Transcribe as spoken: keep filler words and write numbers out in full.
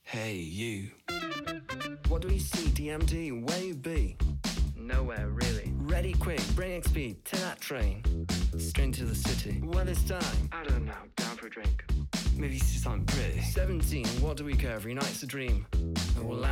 Hey, you. What do we see, D M D? Where you be? Nowhere, really. Ready, quick, bring X P to that train. Straight to the city. Well, this time. I don't know, down for a drink. Maybe see something pretty. seventeen, what do we care? Every night's a dream. And we'll